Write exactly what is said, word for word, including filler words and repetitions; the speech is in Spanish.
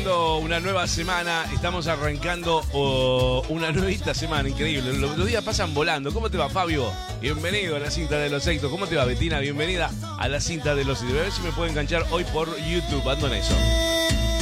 arrancando una nueva semana, estamos arrancando oh, una nuevita semana, increíble. Los, los días pasan volando. ¿Cómo te va, Fabio? Bienvenido a la cinta de los éxitos. ¿Cómo te va, Betina? Bienvenida a la cinta de los éxitos. A ver si me puedo enganchar hoy por YouTube. Ando en eso.